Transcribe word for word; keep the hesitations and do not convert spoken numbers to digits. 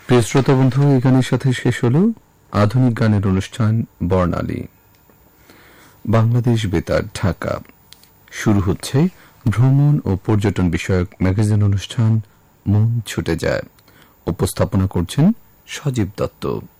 প্রিয় শ্রোতা বন্ধু, এই গানের সাথে শেষ হল আধুনিক গানের অনুষ্ঠান বর্ণালী। বাংলাদেশ বেতার, ঢাকা। শুরু হচ্ছে ভ্রমণ ও পর্যটন বিষয়ক ম্যাগাজিন অনুষ্ঠান মন ছুটে যায়। উপস্থাপনা করছেন সজীব দত্ত।